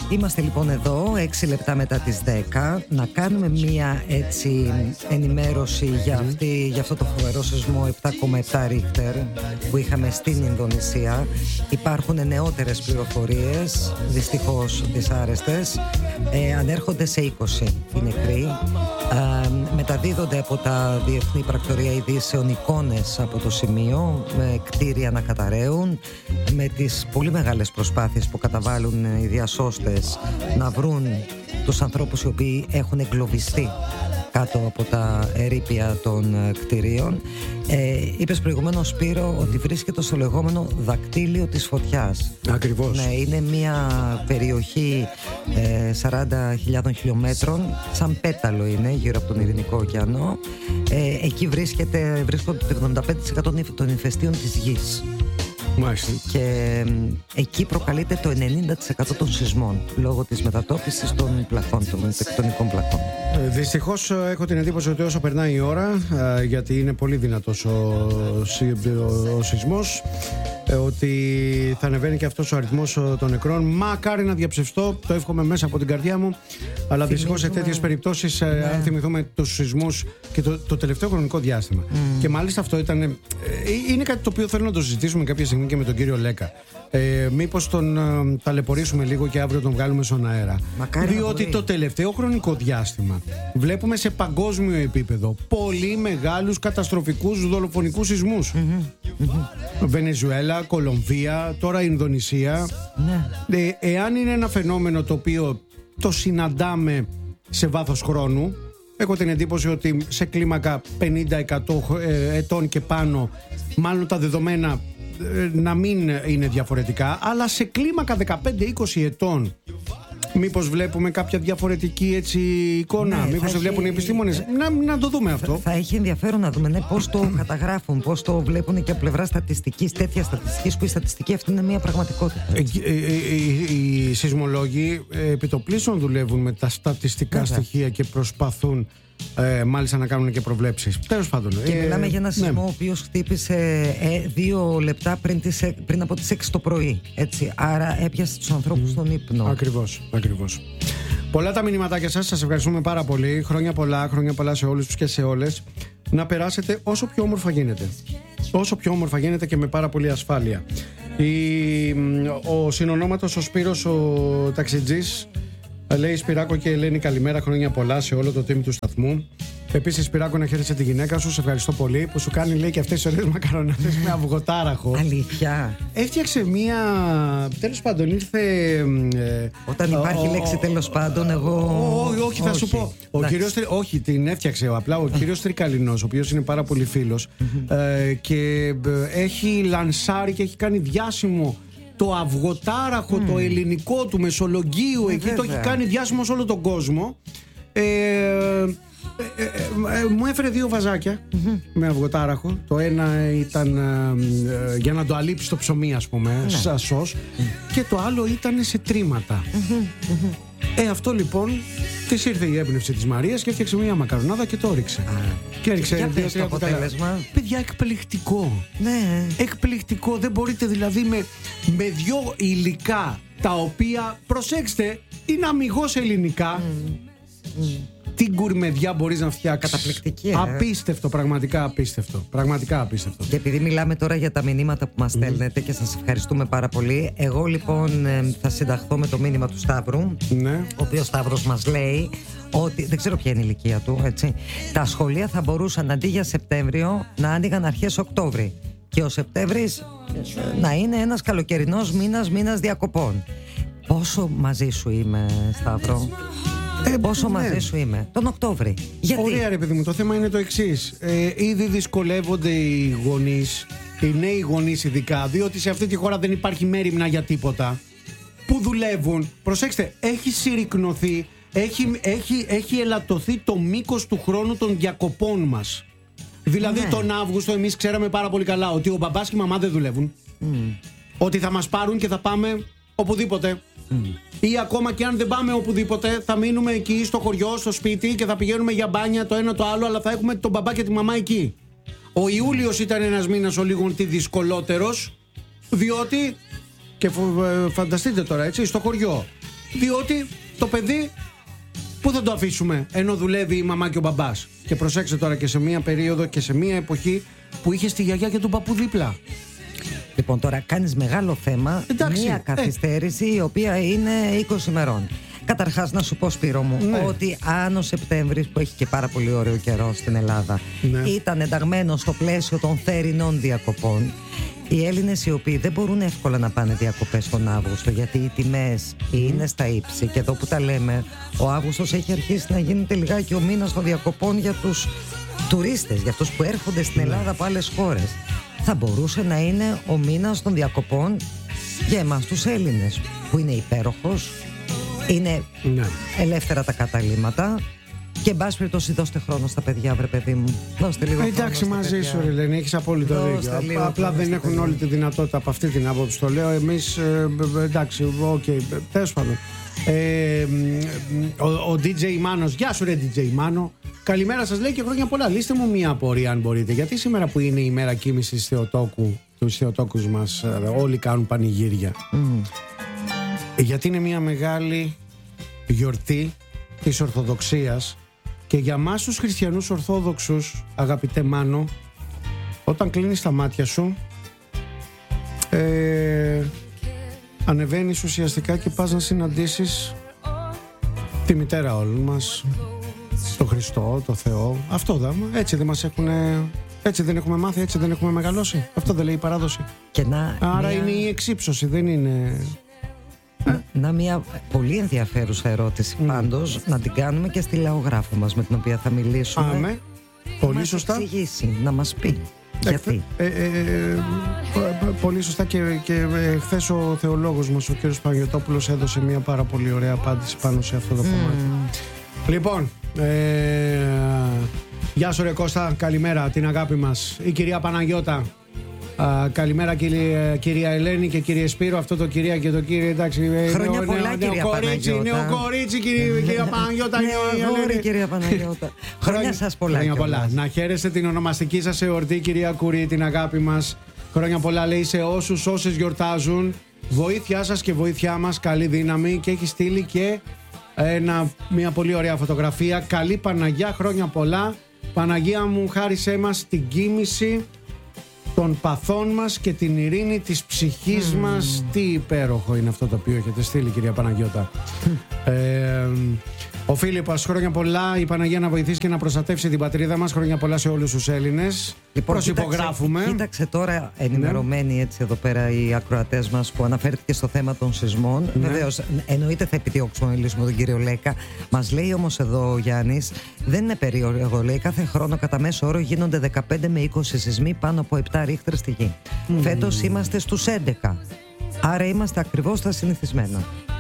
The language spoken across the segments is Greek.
Είμαστε λοιπόν εδώ 6 λεπτά μετά τις 10 να κάνουμε μία έτσι ενημέρωση για αυτό το φοβερό σεισμό 7,7 Ρίχτερ που είχαμε στην Ινδονησία. Υπάρχουν νεότερες πληροφορίες, δυστυχώς δυσάρεστες. Ανέρχονται σε 20 οι νεκροί. Μεταδίδονται από τα διεθνή πρακτορία ειδήσεων εικόνες από το σημείο, με κτίρια να καταραίουν, με τις πολύ μεγάλες προσπάθειες που καταβάλουν οι διασώστες να βρουν τους ανθρώπους οι οποίοι έχουν εγκλωβιστεί κάτω από τα ερείπια των κτηρίων. Είπες προηγουμένως, Σπύρο, ότι βρίσκεται στο λεγόμενο δακτύλιο της φωτιάς. Ακριβώς. Ναι, είναι μια περιοχή 40.000 χιλιόμετρων, σαν πέταλο είναι, γύρω από τον Ειρηνικό ωκεανό. Εκεί βρίσκονται το 75% των ηφαιστείων της γης. Μάλιστα. Και εκεί προκαλείται το 90% των σεισμών λόγω της μετατόπισης των πλακών, των τεκτονικών πλακών. Δυστυχώς έχω την εντύπωση ότι όσο περνάει η ώρα, γιατί είναι πολύ δυνατός ο σεισμός, ότι θα ανεβαίνει και αυτός ο αριθμός των νεκρών. Μακάρι να διαψευστώ, το εύχομαι μέσα από την καρδιά μου. Αλλά δυστυχώς σε τέτοιες περιπτώσεις, αν θυμηθούμε τους σεισμούς και το τελευταίο χρονικό διάστημα. Και μάλιστα αυτό είναι κάτι το οποίο θέλω να το συζητήσουμε κάποια στιγμή και με τον κύριο Λέκα. Μήπως τον ταλαιπωρήσουμε λίγο και αύριο τον βγάλουμε στον αέρα. Διότι το τελευταίο χρονικό διάστημα βλέπουμε σε παγκόσμιο επίπεδο πολύ μεγάλους καταστροφικούς δολοφονικούς σεισμούς. Βενεζουέλα, Κολομβία, τώρα Ινδονησία. Εάν είναι ένα φαινόμενο το οποίο το συναντάμε σε βάθος χρόνου, έχω την εντύπωση ότι σε κλίμακα 50-100 ετών και πάνω μάλλον τα δεδομένα να μην είναι διαφορετικά, αλλά σε κλίμακα 15-20 ετών μήπως βλέπουμε κάποια διαφορετική έτσι εικόνα, μήπως το βλέπουν οι επιστήμονες. Να το δούμε αυτό. Θα έχει ενδιαφέρον να δούμε πώς το καταγράφουν, πώς το βλέπουν και από πλευρά στατιστικής, τέτοια στατιστικής που η στατιστική αυτή είναι μια πραγματικότητα. Οι σεισμολόγοι επιτοπλίστων δουλεύουν με τα στατιστικά στοιχεία και προσπαθούν μάλιστα να κάνουν και προβλέψεις. Τέλος πάντων. Και μιλάμε για ένα σεισμό ο οποίος χτύπησε 2 λεπτά πριν από τις 6 το πρωί. Έτσι. Άρα έπιασε τους ανθρώπους στον ύπνο. Ακριβώς. Πολλά τα μηνυματάκια σας ευχαριστούμε πάρα πολύ. Χρόνια πολλά σε όλους και σε όλες. Να περάσετε όσο πιο όμορφα γίνεται. Όσο πιο όμορφα γίνεται και με πάρα πολύ ασφάλεια. Ο συνονόματος ο Σπύρος ο ταξιτζής λέει: Σπυράκο και Ελένη, καλημέρα, χρόνια πολλά σε όλο το team του σταθμού. Επίσης, Σπυράκο, να χαίρεσαι τη γυναίκα σου, σε ευχαριστώ πολύ που σου κάνει, λέει, και αυτές τις ωραίες μακαρονάδες με αυγοτάραχο. Αλήθεια. Έφτιαξε μία. Τέλος πάντων, ήρθε. Όταν υπάρχει λέξη τέλος πάντων, εγώ. Όχι, θα σου πω. Όχι, την έφτιαξε απλά ο κύριος Τρικαλινός, ο οποίος είναι πάρα πολύ φίλος και έχει λανσάρει και έχει κάνει διάσημο το αυγοτάραχο, το ελληνικό του Μεσολογγίου. Εκεί το έχει κάνει διάσημο σε όλο τον κόσμο. Μου έφερε 2 βαζάκια με αυγοτάραχο. Το ένα ήταν για να το αλείψει το ψωμί, ας πούμε, σαν σως. Και το άλλο ήταν σε τρίματα. Αυτό λοιπόν της ήρθε η έμπνευση της Μαρίας και έφτιαξε μια μακαρονάδα και το έριξε. Και έριξε 2-3 αποτέλεσμα. Παιδιά, εκπληκτικό. Ναι. Εκπληκτικό. Δεν μπορείτε δηλαδή με 2 υλικά τα οποία, προσέξτε, είναι αμιγώς ελληνικά. Τι γκουρμεδιά μπορείς να φτιάξεις. Καταπληκτική. Απίστευτο, πραγματικά απίστευτο. Και επειδή μιλάμε τώρα για τα μηνύματα που μας στέλνετε και σας ευχαριστούμε πάρα πολύ, εγώ λοιπόν θα συνταχθώ με το μήνυμα του Σταύρου, ο οποίος Σταύρος μας λέει ότι, δεν ξέρω ποια είναι η ηλικία του, έτσι, τα σχολεία θα μπορούσαν αντί για Σεπτέμβριο να άνοιγαν αρχές Οκτώβρη και ο Σεπτέμβρης να είναι ένας καλοκαιρινός μήνας διακοπών. Πόσο μαζί σου είμαι, Σταύρο. Πόσο μαζί σου είμαι, τον Οκτώβρη. Γιατί? Ωραία, ρε παιδί μου, το θέμα είναι το εξής. Ήδη δυσκολεύονται οι γονείς, οι νέοι γονείς ειδικά, διότι σε αυτή τη χώρα δεν υπάρχει μέριμνα για τίποτα. Που δουλεύουν, προσέξτε, έχει συρρικνωθεί, έχει ελαττωθεί το μήκος του χρόνου των διακοπών μας. Δηλαδή τον Αύγουστο εμείς ξέραμε πάρα πολύ καλά ότι ο μπαμπάς και η μαμά δεν δουλεύουν. Ότι θα μας πάρουν και θα πάμε οπουδήποτε. Ή ακόμα και αν δεν πάμε οπουδήποτε, θα μείνουμε εκεί στο χωριό, στο σπίτι και θα πηγαίνουμε για μπάνια το ένα το άλλο, αλλά θα έχουμε τον μπαμπά και τη μαμά εκεί. Ο Ιούλιος ήταν ένας μήνας ο λίγο δυσκολότερος, διότι, και φανταστείτε τώρα, έτσι, στο χωριό Διότι το παιδί, πού θα το αφήσουμε ενώ δουλεύει η μαμά και ο μπαμπάς? Και προσέξτε τώρα, και σε μία περίοδο και σε μία εποχή που είχε τη γιαγιά και τον παππού δίπλα. Λοιπόν, τώρα κάνεις μεγάλο θέμα. Εντάξει, μία καθυστέρηση η οποία είναι 20 ημερών. Καταρχάς να σου πω, Σπύρο μου, ότι αν ο Σεπτέμβρης, που έχει και πάρα πολύ ωραίο καιρό στην Ελλάδα, ήταν ενταγμένο στο πλαίσιο των θερινών διακοπών, οι Έλληνες οι οποίοι δεν μπορούν εύκολα να πάνε διακοπές τον Αύγουστο, γιατί οι τιμές είναι στα ύψη, και εδώ που τα λέμε, ο Αύγουστος έχει αρχίσει να γίνεται λιγάκι ο μήνας των διακοπών για τους τουρίστες, για αυτούς που έρχονται στην Ελλάδα από άλλες χώρες. Θα μπορούσε να είναι ο μήνας των διακοπών για εμάς τους Έλληνες, που είναι υπέροχος, είναι ελεύθερα τα καταλύματα. Και εν πάση περιπτώσει, δώστε χρόνο στα παιδιά, βρε παιδί μου. Δώστε λίγο χρόνο. Εντάξει, μαζί σου, Ελένη, έχεις απόλυτο δίκιο. Απλά δεν έχουν όλη τη δυνατότητα από αυτή την άποψη. Το λέω εμείς. Εντάξει, τέλος πάντων. Ο DJ Μάνος, γεια σου, ρε DJ Μάνο. Καλημέρα σας, λέει, και χρόνια πολλά. Λύστε μου μία απορία, αν μπορείτε. Γιατί σήμερα που είναι η μέρα κοίμησης Θεοτόκου, τους Θεοτόκους μας, όλοι κάνουν πανηγύρια? Γιατί είναι μια μεγάλη γιορτή της Ορθοδοξίας, και για μας τους χριστιανούς Ορθόδοξους, αγαπητέ Μάνο, όταν κλείνεις τα μάτια σου, ανεβαίνεις ουσιαστικά και πας να συναντήσεις τη μητέρα όλων μας, τον Χριστό, το Θεό. Αυτό έτσι δεν μας έχουν, έτσι δεν έχουμε μάθει, έτσι δεν έχουμε μεγαλώσει? Αυτό δεν λέει η παράδοση? Άρα είναι η εξύψωση, δεν είναι... Μια πολύ ενδιαφέρουσα ερώτηση πάντως, να την κάνουμε και στη λαογράφο μας, με την οποία θα μιλήσουμε. Πολύ σωστά. Να μας εξηγήσει, να μας πει γιατί. Πολύ σωστά, και χθες ο θεολόγος μας, ο κύριος Παναγιωτόπουλος, έδωσε μια πάρα πολύ ωραία απάντηση πάνω σε αυτό το κομμάτι. Λοιπόν, γεια σου ρε Κώστα, καλημέρα, την αγάπη μας, η κυρία Παναγιώτα. Καλημέρα κυρία Ελένη και κύριε Σπύρο. Αυτό το κυρία και το κύριε, εντάξει. Χρόνια πολλά, κυρία Παναγιώτα. Νέο κορίτσι, κυρία Παναγιώτα. Κυρία Παναγιώτα. Χρόνια σας πολλά. Χρόνια πολλά. Να χαίρεστε την ονομαστική σας εορτή, κυρία Κουρί, την αγάπη μας. Χρόνια πολλά, λέει, σε όσες γιορτάζουν. Βοήθειά σας και βοήθειά μας. Καλή δύναμη. Και έχει στείλει και μια πολύ ωραία φωτογραφία. Καλή Παναγιά, χρόνια πολλά. Παναγία μου, χάρισέ μας την κοίμηση των παθών μας και την ειρήνη της ψυχής μας. Τι υπέροχο είναι αυτό το οποίο έχετε στείλει, κυρία Παναγιώτα. Ο Φίλιππας, χρόνια πολλά. Η Παναγία να βοηθήσει και να προστατεύσει την πατρίδα μας. Χρόνια πολλά σε όλους τους Έλληνες. Λοιπόν, προσυπογράφουμε. Κοίταξε τώρα, ενημερωμένοι έτσι εδώ πέρα οι ακροατές μας, που αναφέρθηκε στο θέμα των σεισμών. Βεβαίως, εννοείται θα επιδιώξουμε να μιλήσουμε τον κύριο Λέκα. Μας λέει όμως εδώ ο Γιάννης, δεν είναι περίεργο, λέει, κάθε χρόνο κατά μέσο όρο γίνονται 15 με 20 σεισμοί πάνω από 7 ρίχτερ στη γη. Φέτος είμαστε στους 11. Άρα είμαστε ακριβώς τα συνηθισμένα.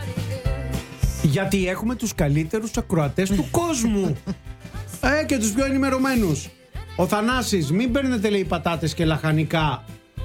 Γιατί έχουμε τους καλύτερους ακροατές του κόσμου. Και τους πιο ενημερωμένους. Ο Θανάσης, μην παίρνετε, λέει, πατάτες και λαχανικά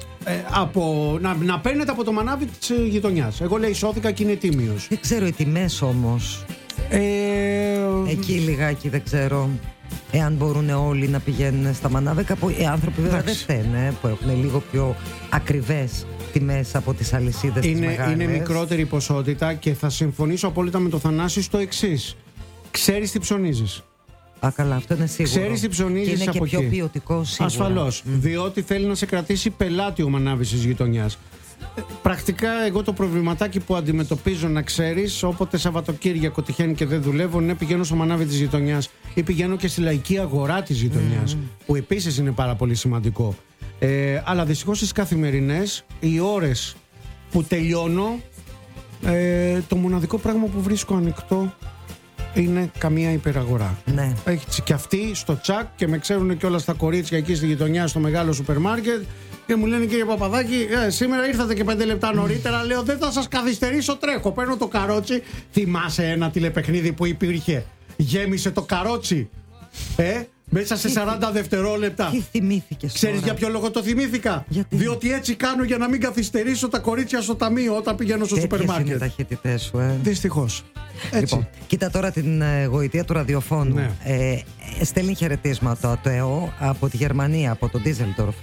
να παίρνετε από το μανάβι της γειτονιάς. Εγώ, λέει, σώθηκα και είναι τίμιος. Δεν ξέρω οι τιμές όμως. Εκεί λιγάκι δεν ξέρω. Εάν μπορούν όλοι να πηγαίνουν στα μανάβικα, που οι άνθρωποι βέβαια δεν φταίνε, που έχουν λίγο πιο ακριβές τιμές από τις αλυσίδες τις μεγάλες. Είναι μικρότερη ποσότητα, και θα συμφωνήσω απόλυτα με το Θανάση στο εξής. Ξέρεις τι ψωνίζεις. Καλά, αυτό είναι σίγουρο. Ξέρεις τι ψωνίζεις από εκεί. Είναι και πιο ποιοτικό σίγουρα. Ασφαλώς. Διότι θέλει να σε κρατήσει πελάτη ο μανάβης της γειτονιάς. Πρακτικά, εγώ το προβληματάκι που αντιμετωπίζω, να ξέρεις, όποτε Σαββατοκύριακο τυχαίνει και δεν δουλεύω, πηγαίνω στο μανάβι της γειτονιάς ή πηγαίνω και στη λαϊκή αγορά της γειτονιάς, που επίσης είναι πάρα πολύ σημαντικό. Αλλά δυστυχώς στις καθημερινές, οι ώρες που τελειώνω, το μοναδικό πράγμα που βρίσκω ανοιχτό είναι καμία υπεραγορά. Ναι. Έχει και αυτοί στο τσακ, και με ξέρουν και όλα τα κορίτσια εκεί στη γειτονιά, στο μεγάλο σούπερ μάρκετ, και μου λένε, κύριε Παπαδάκη, σήμερα ήρθατε και 5 λεπτά νωρίτερα. Λέω, δεν θα σας καθυστερήσω, τρέχω. Παίρνω το καρότσι. Θυμάσαι ένα τηλεπαιχνίδι που υπήρχε? Γέμισε το καρότσι. Μέσα σε 40 δευτερόλεπτα. Τι θυμήθηκες? Ξέρεις για ποιο λόγο το θυμήθηκα? Διότι έτσι κάνω για να μην καθυστερήσω τα κορίτσια στο ταμείο όταν πηγαίνω στο σούπερ μάρκετ. Τέτοιες είναι οι ταχύτητές σου, Δυστυχώς. Λοιπόν, κοίτα τώρα την γοητεία του ραδιοφώνου. Στέλνει χαιρετίσματα το ΕΟ από τη Γερμανία, από τον Ντίζελντορφ.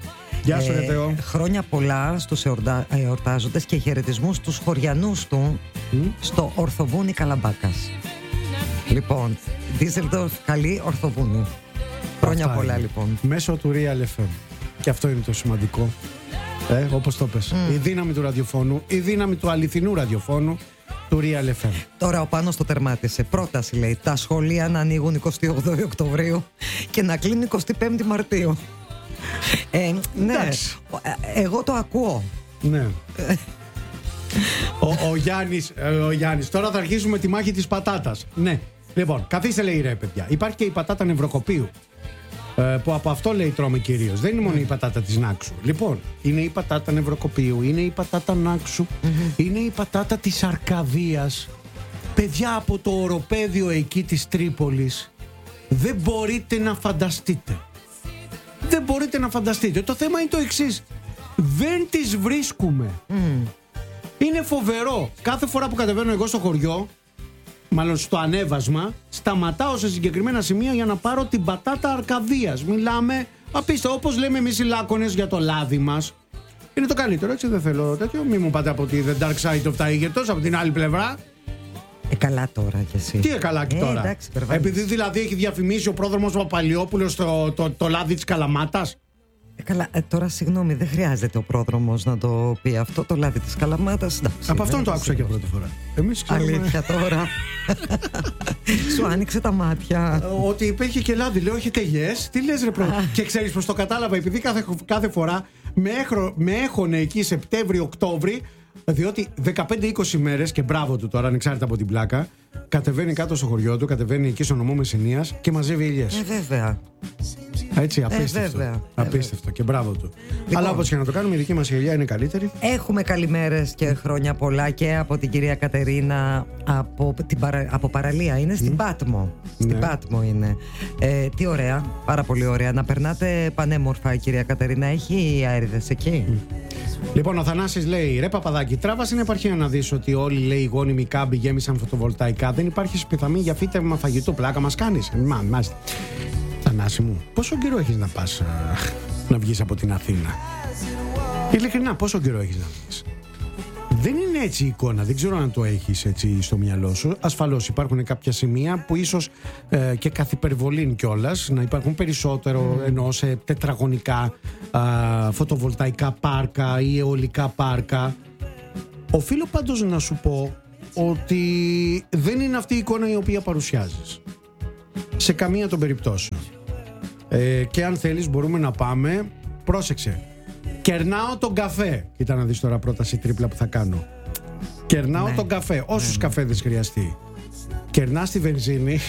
Γεια σου, Θεό. Χρόνια πολλά στους εορτάζοντες και χαιρετισμούς στους χωριανούς του στο Ορθοβούνι Καλαμπάκας. Λοιπόν, Ντίζελντορφ, καλή Ορθοβούνι. Χρόνια πολλά, λοιπόν. Μέσω του Real FM. Και αυτό είναι το σημαντικό. Όπως το πες. Η δύναμη του ραδιοφώνου, η δύναμη του αληθινού ραδιοφώνου, του Real FM. Τώρα ο Πάνος το τερμάτισε. Πρόταση, λέει, τα σχολεία να ανοίγουν 28 Οκτωβρίου και να κλείνουν 25 Μαρτίου. Ναι, εγώ το ακούω. Ναι. Ο Γιάννης, τώρα θα αρχίσουμε τη μάχη της πατάτας. Ναι. Λοιπόν, καθίστε, λέει, ρε παιδιά. Υπάρχει και η πατάτα νευροκοπίου, που από αυτό, λέει, τρώμε κυρίως. Δεν είναι μόνο η πατάτα της Νάξου. Λοιπόν, είναι η πατάτα νευροκοπίου, είναι η πατάτα Νάξου, είναι η πατάτα της Αρκαδίας. Παιδιά, από το οροπέδιο εκεί της Τρίπολης, δεν μπορείτε να φανταστείτε. Δεν μπορείτε να φανταστείτε. Το θέμα είναι το εξής. Δεν τις βρίσκουμε. Είναι φοβερό. Κάθε φορά που κατεβαίνω εγώ στο χωριό, μάλλον στο ανέβασμα, σταματάω σε συγκεκριμένα σημεία για να πάρω την πατάτα Αρκαδίας. Μιλάμε απίστευτο, όπως λέμε εμείς οι Λάκωνες για το λάδι μας. Είναι το καλύτερο, έτσι, δεν θέλω τέτοιο. Μη μου πάτε από τη The Dark Side of the Aegetos, από την άλλη πλευρά. Καλά τώρα κι εσύ. Τι καλά τώρα. Εντάξει, επειδή δηλαδή έχει διαφημίσει ο πρόδρομος Παπαλιόπουλος το λάδι της Καλαμάτας. Καλά, τώρα συγγνώμη, δεν χρειάζεται ο πρόδρομος να το πει αυτό, το λάδι της Καλαμάτας. Από αυτόν το άκουσα και πρώτη φορά. Εμείς ξέρουμε. Αλήθεια τώρα. Σου άνοιξε τα μάτια. Ότι υπήρχε και λάδι, λέω, έχετε yes. Τι λες, ρε πρώτα. Και ξέρεις πως το κατάλαβα, επειδή κάθε φορά με έχωνε εκεί Σεπτέμβρη-Οκτώβρη, διότι 15-20 μέρες, και μπράβο του τώρα, ανεξάρτητα από την πλάκα, κατεβαίνει κάτω στο χωριό του, κατεβαίνει εκεί στο νομό Μεσσηνίας και μαζεύει ελιές. Βέβαια. Έτσι, απίστευτο. Απίστευτο και μπράβο του. Λοιπόν, αλλά όπως και να το κάνουμε, η δική μας ελιά είναι καλύτερη. Έχουμε καλημέρες και χρόνια πολλά και από την κυρία Κατερίνα από Παραλία. Είναι στην Πάτμο. Στην Πάτμο είναι. Τι ωραία, πάρα πολύ ωραία. Να περνάτε πανέμορφα, η κυρία Κατερίνα. Έχει αέριδες εκεί. Λοιπόν, ο Θανάσης λέει: ρε Παπαδάκη, τράβα στην επαρχία να δεις ότι όλοι, λέει, οι γόνιμοι κάμποι γέμισαν φωτοβολταϊκά. Δεν υπάρχει πιθαμή για φύτευμα φαγητό. Πλάκα μας κάνεις. Μάλιστα. Θανάση μου, πόσο καιρό έχεις να πας να βγεις από την Αθήνα? Ειλικρινά, πόσο καιρό έχεις να βγεις? Δεν είναι έτσι η εικόνα, δεν ξέρω αν το έχεις έτσι στο μυαλό σου. Ασφαλώς υπάρχουν κάποια σημεία που ίσως και καθ' υπερβολήν κιόλας να υπάρχουν περισσότερο, ενώ σε τετραγωνικά φωτοβολταϊκά πάρκα ή αιωλικά πάρκα. Οφείλω πάντως να σου πω ότι δεν είναι αυτή η εικόνα η οποία παρουσιάζεις σε καμία των περιπτώσεων. Και αν θέλεις μπορούμε να πάμε. Πρόσεξε. Κερνάω τον καφέ. Κοίτα να δεις τώρα πρόταση τρίπλα που θα κάνω. Κερνάω τον καφέ. Όσους καφέδες χρειαστεί. Κερνάς τη βενζίνη.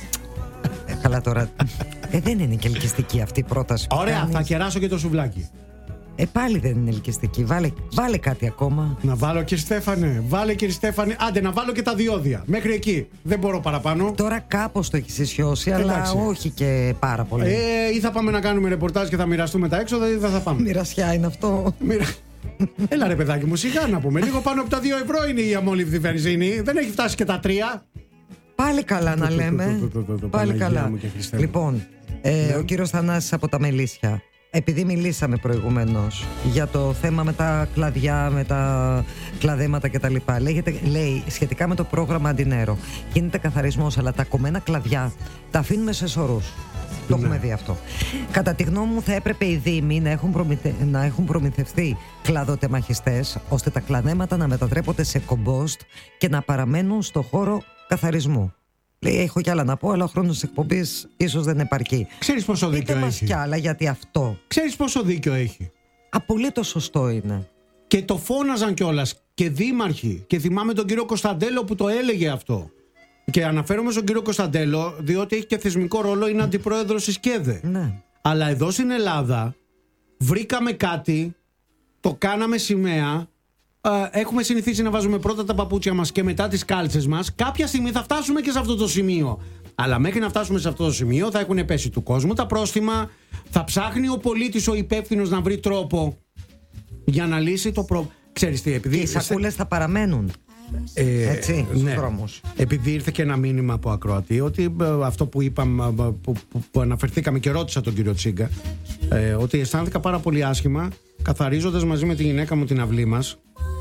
Καλά τώρα. Δεν είναι και ελκυστική αυτή η πρόταση. Ωραία, θα κεράσω και το σουβλάκι. Πάλι δεν είναι ελκυστική. Βάλε κάτι ακόμα. Να βάλω, κύριε Στέφανε. Βάλε, κύριε Στέφανε. Άντε, να βάλω και τα διόδια. Μέχρι εκεί. Δεν μπορώ παραπάνω. Τώρα κάπως το έχεις ισιώσει, αλλά όχι και πάρα πολύ. Ή θα πάμε να κάνουμε ρεπορτάζ και θα μοιραστούμε τα έξοδα, ή δεν θα πάμε. Μοιρασιά είναι αυτό. Έλα, ρε παιδάκι μου, σιγά να πούμε. Λίγο πάνω από τα 2 ευρώ είναι η αμόλυβδη βενζίνη. Δεν έχει φτάσει και τα 3. Πάλι καλά να λέμε. Πάλι καλά. Λοιπόν, ο κύριος Θανάσης από τα Μελίσια. Επειδή μιλήσαμε προηγουμένως για το θέμα με τα κλαδιά, με τα κλαδέματα κτλ. Λέει σχετικά με το πρόγραμμα Αντινέρο. Γίνεται καθαρισμός, αλλά τα κομμένα κλαδιά τα αφήνουμε σε σωρούς. Το έχουμε δει αυτό. Κατά τη γνώμη μου, θα έπρεπε οι Δήμοι να έχουν προμηθευτεί κλαδοτεμαχιστές, ώστε τα κλαδέματα να μετατρέπονται σε κομπόστ και να παραμένουν στο χώρο καθαρισμού. Λέει, έχω κι άλλα να πω, αλλά ο χρόνος της εκπομπής ίσως δεν επαρκεί. Ξέρεις πόσο δίκιο έχει. Πείτε μας κι άλλα, γιατί αυτό. Ξέρεις πόσο δίκιο έχει. Απολύτως σωστό είναι. Και το φώναζαν κιόλας και δήμαρχοι. Και θυμάμαι τον κύριο Κωνσταντέλο που το έλεγε αυτό. Και αναφέρομαι στον κύριο Κωνσταντέλο, διότι έχει και θεσμικό ρόλο, είναι αντιπρόεδρος της ΚΕΔΕ. Ναι. Αλλά εδώ στην Ελλάδα βρήκαμε κάτι, το κάναμε σημαία. Έχουμε συνηθίσει να βάζουμε πρώτα τα παπούτσια μας και μετά τις κάλτσες μας. Κάποια στιγμή θα φτάσουμε και σε αυτό το σημείο. Αλλά μέχρι να φτάσουμε σε αυτό το σημείο θα έχουν πέσει του κόσμου τα πρόστιμα. Θα ψάχνει ο πολίτης, ο υπεύθυνος, να βρει τρόπο για να λύσει το πρόβλημα. Ξέρεις τι, επειδή. Και οι σακούλες θα παραμένουν. Έτσι, στους δρόμους. Επειδή ήρθε και ένα μήνυμα από ακροατή, ότι αυτό που είπαμε, που αναφερθήκαμε και ρώτησα τον κύριο Τσίγκα, ότι αισθάνθηκα πάρα πολύ άσχημα καθαρίζοντας μαζί με τη γυναίκα μου την αυλή μας,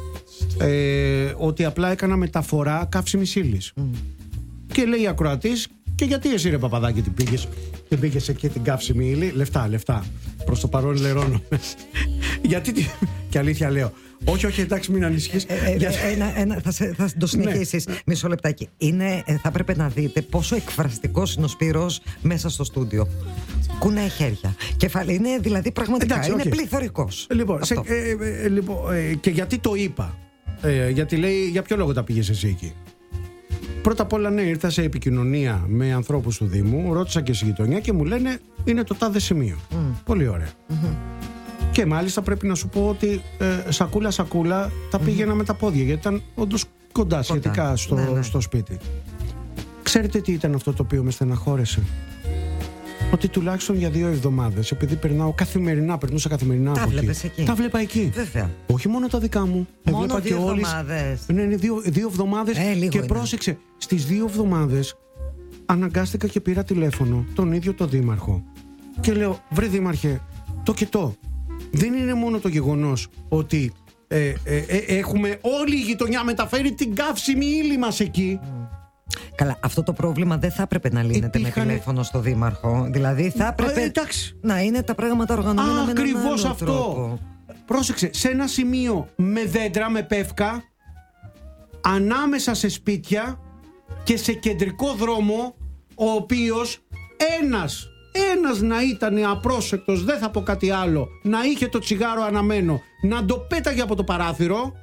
ότι απλά έκανα μεταφορά καύσιμης ύλης. Και λέει η ακροατής, και γιατί εσύ ρε Παπαδάκη την πήγες εκεί την καύσιμη ύλη? Λεφτά. Προς το παρόν λερώνω. Γιατί και αλήθεια λέω. Όχι, εντάξει, μην ανησυχείς. Θα το συνεχίσεις. Μισό λεπτάκι. Θα πρέπει να δείτε πόσο εκφραστικός είναι ο Σπύρος μέσα στο στούντιο. Κουνάει χέρια. Είναι δηλαδή πραγματικά. Εντάξει, είναι πληθωρικός. Λοιπόν, και γιατί το είπα? Γιατί λέει, για ποιο λόγο τα πήγες εσύ εκεί? Πρώτα απ' όλα, ναι, ήρθα σε επικοινωνία με ανθρώπους του Δήμου, ρώτησα και στη γειτονιά και μου λένε είναι το τάδε σημείο. Πολύ ωραία. Και μάλιστα πρέπει να σου πω ότι σακούλα τα πήγαινα με τα πόδια, γιατί ήταν όντως κοντά σχετικά στο σπίτι. Ξέρετε τι ήταν αυτό το οποίο με στεναχώρεσε? Ότι τουλάχιστον για 2 εβδομάδες, επειδή περνούσα καθημερινά από εκεί. Τα βλέπα εκεί. Βέβαια. Όχι μόνο τα δικά μου. Μόνο 2 εβδομάδες. Ναι, είναι 2 εβδομάδες. Και είναι. Πρόσεξε, στις 2 εβδομάδες αναγκάστηκα και πήρα τηλέφωνο τον ίδιο τον δήμαρχο. Και λέω, βρε δήμαρχε, το κοιτώ. Δεν είναι μόνο το γεγονός ότι έχουμε όλη η γειτονιά μεταφέρει την καύσιμη ύλη μας εκεί. Καλά, αυτό το πρόβλημα δεν θα έπρεπε να λύνεται με τηλέφωνο στο δήμαρχο. Δηλαδή θα έπρεπε να είναι τα πράγματα οργανωμένα με έναν άλλο τρόπο. Πρόσεξε, σε ένα σημείο με δέντρα, με πεύκα, ανάμεσα σε σπίτια και σε κεντρικό δρόμο, ο οποίος ένας να ήταν απρόσεκτος, δεν θα πω κάτι άλλο, να είχε το τσιγάρο αναμένο, να το πέταγε από το παράθυρο.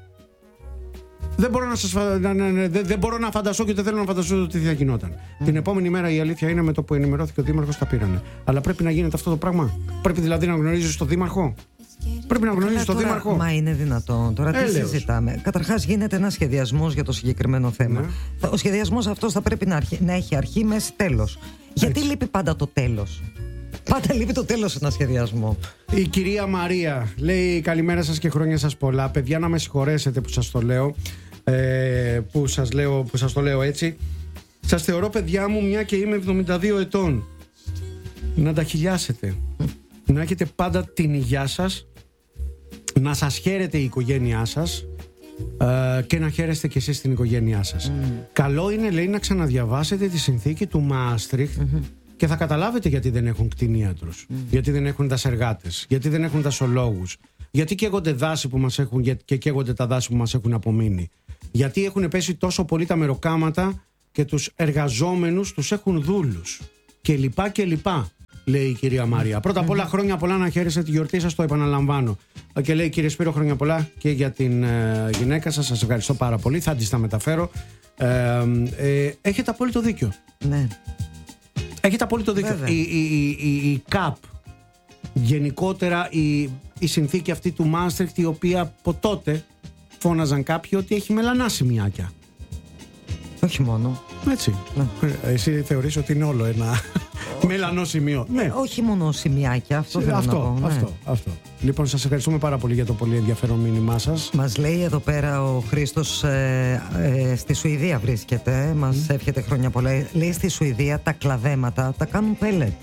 Δεν μπορώ να φανταστώ και δεν θέλω να φανταστώ τι θα γινόταν. Την επόμενη μέρα η αλήθεια είναι, με το που ενημερώθηκε ο δήμαρχος τα πήρανε. Αλλά πρέπει να γίνεται αυτό το πράγμα. Πρέπει δηλαδή να γνωρίζεις τον δήμαρχο. Πρέπει να γνωρίζεις τον δήμαρχο. Μα είναι δυνατόν. Τώρα τι συζητάμε? Καταρχάς γίνεται ένας σχεδιασμός για το συγκεκριμένο θέμα. Ο σχεδιασμός αυτός θα πρέπει να έχει αρχή, μέση, τέλος. Γιατί λείπει πάντα το τέλος? Πάντα λείπει το τέλος σε ένα σχεδιασμό. Η κυρία Μαρία λέει καλημέρα σας και χρόνια σας πολλά. Παιδιά, να με συγχωρέσετε που σας το λέω, που σας το λέω έτσι. Σας θεωρώ παιδιά μου, μια και είμαι 72 ετών. Να τα χιλιάσετε. Να έχετε πάντα την υγειά σας, να σας χαίρεται η οικογένειά σας και να χαίρεστε κι εσείς την οικογένειά σας. Καλό είναι, λέει, να ξαναδιαβάσετε τη συνθήκη του Μάστριχτ και θα καταλάβετε γιατί δεν έχουν κτηνίατρους, γιατί δεν έχουν δασεργάτες, γιατί δεν έχουν δασολόγους, γιατί καίγονται δάση που μας έχουν και καίγονται τα δάση που μας έχουν απομείνει, γιατί έχουν πέσει τόσο πολύ τα μεροκάματα και τους εργαζόμενους τους έχουν δούλους και λοιπά και λοιπά, λέει η κυρία Μάρια. Πρώτα απ' όλα, χρόνια πολλά, να χαίρεστε τη γιορτή σας, το επαναλαμβάνω. Και λέει, κύριε Σπύρο, χρόνια πολλά και για την γυναίκα σας. Σας ευχαριστώ πάρα πολύ. Θα τις τα μεταφέρω. Έχετε απόλυτο δίκιο. Ναι. Έχετε απόλυτο δίκιο. Η ΚΑΠ, γενικότερα η συνθήκη αυτή του Μάστριχτ, η οποία από τότε φώναζαν κάποιοι ότι έχει μελανά σημειάκια. Όχι μόνο. Έτσι. Εσύ θεωρείς ότι είναι όλο ένα μελανό σημείο? Ναι, όχι μόνο σημειάκια. Αυτό. Λοιπόν, σας ευχαριστούμε πάρα πολύ για το πολύ ενδιαφέρον μήνυμά σας. Μας λέει εδώ πέρα ο Χρήστος, στη Σουηδία βρίσκεται. Μας εύχεται χρόνια πολλά. Λέει, στη Σουηδία τα κλαδέματα τα κάνουν πέλετ.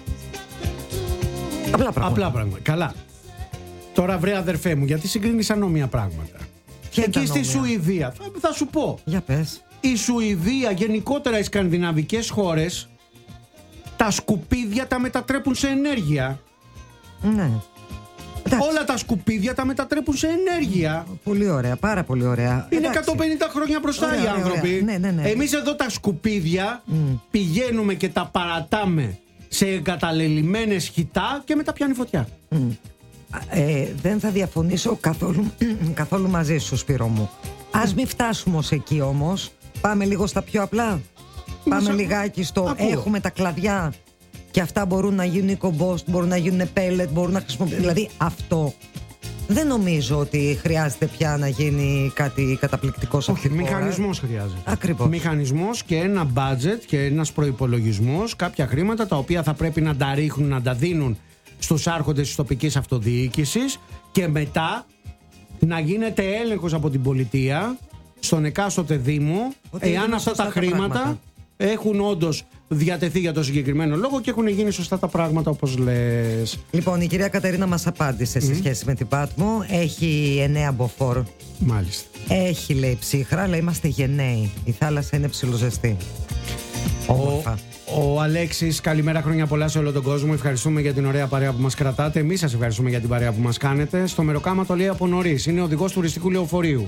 Απλά πράγματα. Καλά. Τώρα, βρε αδερφέ μου, γιατί συγκρίνεις ανώμια πράγματα? Εκεί στη Σουηδία, θα σου πω. Για πες. Η Σουηδία, γενικότερα οι σκανδιναβικές χώρες, τα σκουπίδια τα μετατρέπουν σε ενέργεια. Ναι. Όλα τα σκουπίδια τα μετατρέπουν σε ενέργεια. Πολύ ωραία, πάρα πολύ ωραία. Είναι 150 χρόνια μπροστά οι άνθρωποι. Ναι. Εμείς εδώ τα σκουπίδια πηγαίνουμε και τα παρατάμε σε εγκαταλελειμμένες χιτά και μετά πιάνει φωτιά. Δεν θα διαφωνήσω καθόλου μαζί σου, Σπύρο μου. Ας μην φτάσουμε ως εκεί όμως. Πάμε λίγο στα πιο απλά. Πάμε λιγάκι στο έχουμε τα κλαδιά και αυτά μπορούν να γίνουν compost, μπορούν να γίνουν pellet, μπορούν να χρησιμοποιηθούν. Δηλαδή αυτό δεν νομίζω ότι χρειάζεται πια να γίνει κάτι καταπληκτικό σε αυτή τη χώρα. Μηχανισμός χρειάζεται. Ακριβώς. Μηχανισμός και ένα budget και ένας προϋπολογισμός, κάποια χρήματα τα οποία θα πρέπει να τα ρίχνουν, να τα δίνουν στους άρχοντες της τοπικής αυτοδιοίκησης και μετά να γίνεται έλεγχος από την πολιτεία στον εκάστοτε Δήμο, εάν αυτά τα χρήματα έχουν όντως διατεθεί για το συγκεκριμένο λόγο και έχουν γίνει σωστά τα πράγματα όπως λες. Λοιπόν, η κυρία Κατερίνα μας απάντησε σε σχέση με την Πάτμο. Έχει 9 μποφόρ. Μάλιστα. Έχει, λέει, ψύχρα, αλλά είμαστε γενναίοι. Η θάλασσα είναι ψιλοζεστή. Όμορφα. Ο Αλέξης, καλημέρα, χρόνια πολλά σε όλο τον κόσμο. Ευχαριστούμε για την ωραία παρέα που μας κρατάτε. Εμείς σας ευχαριστούμε για την παρέα που μας κάνετε. Στο Μεροκάμα το λέει από νωρίς. Είναι οδηγός τουριστικού λεωφορείου.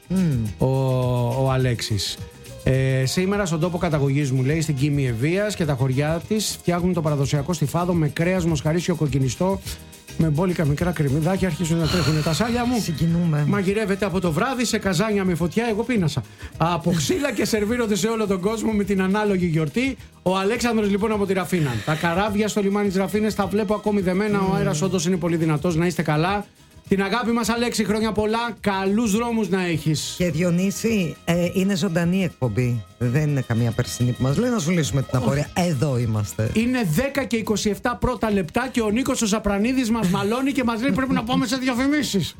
Ο Αλέξης. Σήμερα στον τόπο καταγωγής μου, λέει, στην Κίμη Ευβίας και τα χωριά της φτιάχνουν το παραδοσιακό στιφάδο με κρέας, μοσχαρίσιο, κοκκινιστό, με μπόλικα μικρά κρεμμυδάκια. Αρχίζουν να τρέχουν τα σάλια μου. Συγκινούμε. Μαγειρεύεται από το βράδυ σε καζάνια με φωτιά. Εγώ πίνασα. Από ξύλα και σερβίρονται σε όλο τον κόσμο με την ανάλογη γιορτή. Ο Αλέξανδρος λοιπόν από τη Ραφίνα. Τα καράβια στο λιμάνι της Ραφίνες τα βλέπω ακόμη δεμένα. Ο αέρας όντως είναι πολύ δυνατός. Να είστε καλά. Την αγάπη μας, Αλέξη, χρόνια πολλά. Καλούς δρόμους να έχεις. Και Διονύση, είναι ζωντανή εκπομπή. Δεν είναι καμία περσινή που μας λέει να σου λύσουμε την απορία. Εδώ είμαστε. Είναι 10 και 27 πρώτα λεπτά και ο Νίκος ο Ζαπρανίδης μας μαλώνει και μας λέει πρέπει να πάμε σε διαφημίσεις.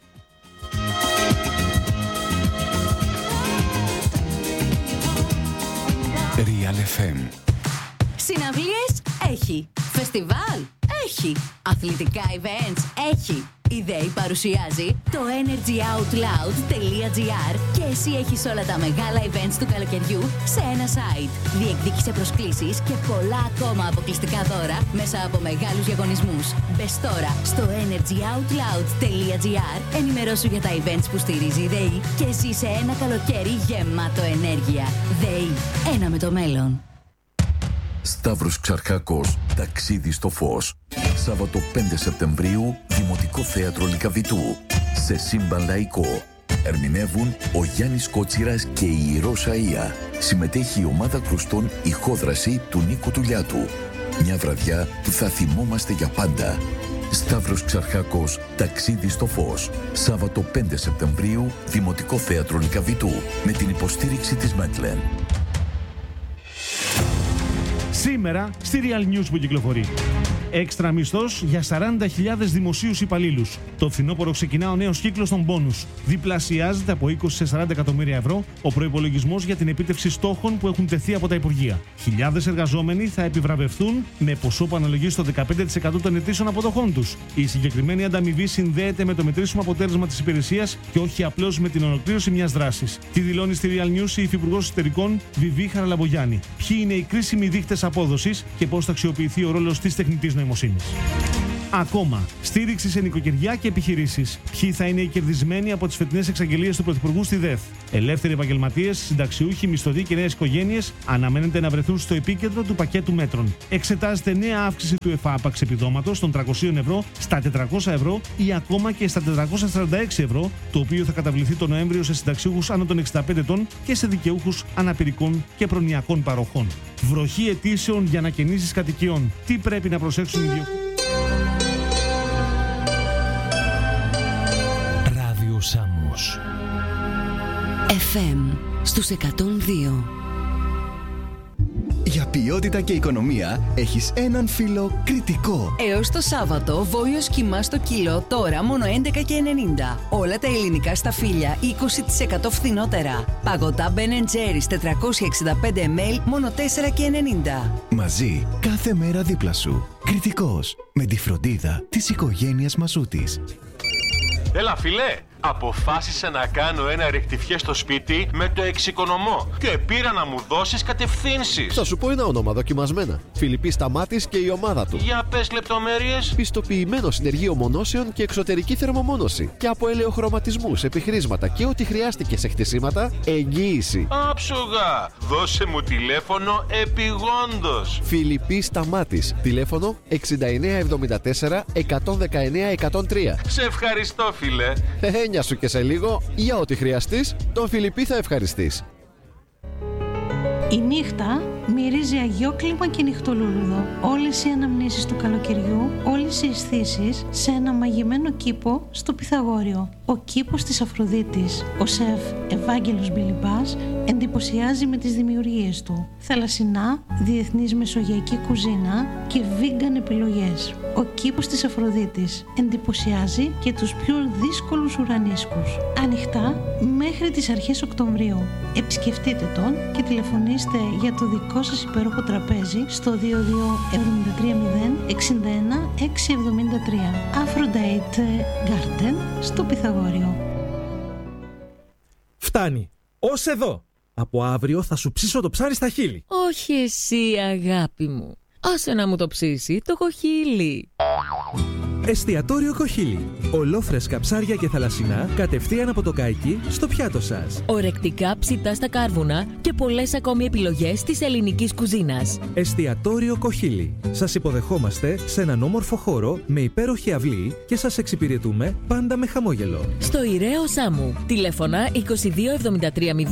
Real FM. Συναυλίες έχει. Φεστιβάλ έχει. Αθλητικά events έχει. Η ΔΕΗ παρουσιάζει το energyoutloud.gr και εσύ έχεις όλα τα μεγάλα events του καλοκαιριού σε ένα site. Διεκδίκησε προσκλήσεις και πολλά ακόμα αποκλειστικά δώρα μέσα από μεγάλους διαγωνισμούς. Μπες τώρα στο energyoutloud.gr, ενημερώσου για τα events που στηρίζει η ΔΕΗ και ζήσε ένα καλοκαίρι γεμάτο ενέργεια. ΔΕΗ, ένα με το μέλλον. Σταύρος Ξαρχάκος, ταξίδι στο φως. Σάββατο 5 Σεπτεμβρίου, Δημοτικό Θέατρο Λυκαβητού. Σε σύμπαν λαϊκό. Ερμηνεύουν ο Γιάννης Κότσιρας και η Ιερός Αΐα. Συμμετέχει η ομάδα κρουστών Ηχόδραση του Νίκου Τουλιάτου. Μια βραδιά που θα θυμόμαστε για πάντα. Σταύρος Ξαρχάκος, ταξίδι στο φως. Σάββατο 5 Σεπτεμβρίου, Δημοτικό Θέατρο Λυκαβητού. Με την υποστήριξη της Μέτλεν. Σήμερα στη Real News που κυκλοφορεί. Έξτρα μισθός για 40.000 δημοσίους υπαλλήλους. Το φθινόπωρο ξεκινά ο νέος κύκλος των μπόνους. Διπλασιάζεται από 20 σε 40 εκατομμύρια ευρώ ο προϋπολογισμός για την επίτευξη στόχων που έχουν τεθεί από τα Υπουργεία. Χιλιάδες εργαζόμενοι θα επιβραβευθούν με ποσό που αναλογεί στο 15% των ετήσιων αποδοχών τους. Η συγκεκριμένη ανταμοιβή συνδέεται με το μετρήσιμο αποτέλεσμα της υπηρεσίας και όχι απλώς με την ολοκλήρωση μιας δράσης. Τι δηλώνει στη Real News η Υφυπουργός Εσωτερικών Βιβί Χαραλαμπογιάννη. Ποιοι είναι οι κρίσιμοι δείκτες απόδοσης και πώς θα αξιοποιηθεί ο ρόλος της τεχνητής νοημοσύνης. Ακόμα, στήριξη σε νοικοκυριά και επιχειρήσεις. Ποιοι θα είναι οι κερδισμένοι από τις φετινές εξαγγελίες του Πρωθυπουργού στη ΔΕΘ. Ελεύθεροι επαγγελματίες, συνταξιούχοι, μισθωτοί και νέες οικογένειες αναμένεται να βρεθούν στο επίκεντρο του πακέτου μέτρων. Εξετάζεται νέα αύξηση του εφάπαξ επιδόματος των 300 ευρώ στα 400 ευρώ ή ακόμα και στα 446 ευρώ, το οποίο θα καταβληθεί τον Νοέμβριο σε συνταξιούχους άνω των 65 ετών και σε δικαιούχους αναπηρικών και προνοιακών παροχών. Βροχή αιτήσεων για ανακαινήσεις κατοικιών. Τι πρέπει να προσέξουν οι ιδιοκτήτες. Σάμος FM στους 102. Για ποιότητα και οικονομία έχεις έναν φίλο Κρητικό. Έως το Σάββατο, βόλιος κιμά στο κιλό, τώρα μόνο 11,90. Όλα τα ελληνικά σταφύλια 20% φθηνότερα. Παγωτά Ben & Jerry's 465 ml, μόνο 4,90. Μαζί, κάθε μέρα δίπλα σου. Κρητικός, με τη φροντίδα της οικογένειας Μαζούτης. Έλα φίλε, αποφάσισα να κάνω ένα ρεκτιφιέ στο σπίτι με το εξοικονομώ και πήρα να μου δώσεις κατευθύνσεις. Θα σου πω ένα όνομα δοκιμασμένα. Φιλιππής Σταμάτης και η ομάδα του. Για πες λεπτομέρειες. Πιστοποιημένο συνεργείο μονώσεων και εξωτερική θερμομόνωση. Και από ελαιοχρωματισμούς, επιχρήσματα και ό,τι χρειάστηκε σε χτισήματα, εγγύηση. Άψογα, δώσε μου τηλέφωνο επιγόντως. Φιλιππής Σταμάτης, τηλέφωνο 6974 119 103. Σε ευχαριστώ φίλε. Έννοια σου και σε λίγο, για ό,τι χρειαστείς, τον Φιλιππή θα ευχαριστείς. Η νύχτα μυρίζει αγιόκλιμα και νυχτολούλουδο. Όλες οι αναμνήσεις του καλοκαιριού, όλες οι αισθήσεις σε ένα μαγεμένο κήπο στο Πυθαγόριο. Ο κήπος της Αφροδίτης. Ο σεφ Ευάγγελος Μπιλιμπάς εντυπωσιάζει με τις δημιουργίες του. Θαλασσινά, διεθνής μεσογειακή κουζίνα και vegan επιλογές. Ο κήπος της Αφροδίτης εντυπωσιάζει και τους πιο δύσκολους ουρανίσκους. Ανοιχτά μέχρι τις αρχές Οκτωβρίου. Επισκεφτείτε τον και τηλεφωνήστε για το δικό σας υπέροχο τραπέζι στο 22 730 61 673. Aphrodite Garden στο Πυθαγόριο. Φτάνει. Ως εδώ. Από αύριο θα σου ψήσω το ψάρι στα χείλη. Όχι εσύ, αγάπη μου. Άσε να μου το ψήσει το κοχύλι. Εστιατόριο Κοχύλι. Ολόφρεσκα ψάρια και θαλασσινά κατευθείαν από το καϊκί στο πιάτο σας. Ορεκτικά ψητά στα κάρβουνα και πολλές ακόμη επιλογές της ελληνικής κουζίνας. Εστιατόριο Κοχύλι. Σας υποδεχόμαστε σε έναν όμορφο χώρο με υπέροχη αυλή και σας εξυπηρετούμε πάντα με χαμόγελο. Στο Ηραίο Σάμου. Τηλέφωνα 22 73 0 95 600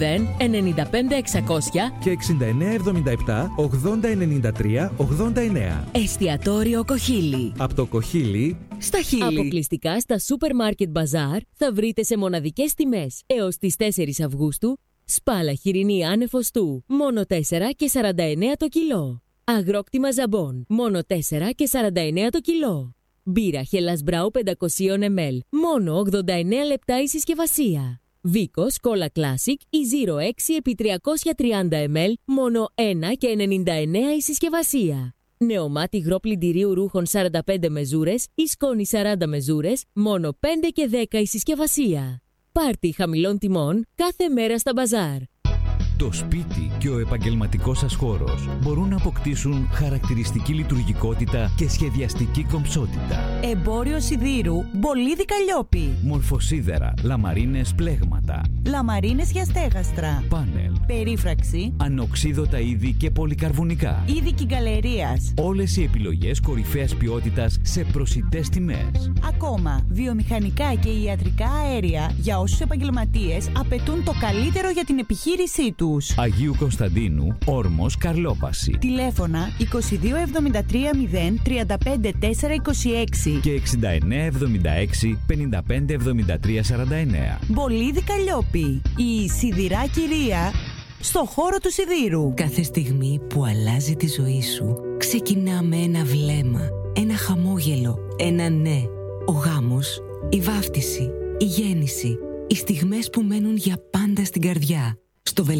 και 6977 80 93 89. Εστιατόριο Κοχύλι. Από το Κοχύλι στα χείλη. Αποκλειστικά στα Supermarket Bazaar θα βρείτε σε μοναδικές τιμές έως τις 4 Αυγούστου σπάλα χοιρινή άνεφοστού μόνο 4 και 49 το κιλό. Αγρόκτημα ζαμπόν μόνο 4 και 49 το κιλό. Μπύρα Hellas Brau 500 ml μόνο 89 λεπτά η συσκευασία. Βίκος Cola Classic η 06 επί 330 ml μόνο 1 και 99 η συσκευασία. Νεομάτι υγρό πλυντηρίου ρούχων 45 μεζούρες ή σκόνη 40 μεζούρες, μόνο 5 και 10 η συσκευασία. Πάρτι χαμηλών τιμών κάθε μέρα στα μπαζάρ. Το σπίτι και ο επαγγελματικός σας χώρος μπορούν να αποκτήσουν χαρακτηριστική λειτουργικότητα και σχεδιαστική κομψότητα. Εμπόριο σιδήρου Μπολίδι Καλλιόπη. Μορφοσίδερα, λαμαρίνες πλέγματα. Λαμαρίνες για στέγαστρα. Πάνελ. Περίφραξη. Ανοξίδωτα είδη και πολυκαρβουνικά. Είδη κυγκαλερίας. Όλες οι επιλογές κορυφαίας ποιότητας σε προσιτές τιμές. Ακόμα, βιομηχανικά και ιατρικά αέρια για όσους επαγγελματίες απαιτούν το καλύτερο για την επιχείρησή του. Αγίου Κωνσταντίνου, Όρμος, Καρλόπαση. Τηλέφωνα 22 73 0 35 4 26 και 69 76 55 73 49. Μπολίδι Καλλιόπη, η σιδηρά κυρία στο χώρο του σιδήρου. Κάθε στιγμή που αλλάζει τη ζωή σου ξεκινά με ένα βλέμμα, ένα χαμόγελο, ένα ναι. Ο γάμος, η βάφτιση, η γέννηση, οι στιγμές που μένουν για πάντα στην καρδιά. Στο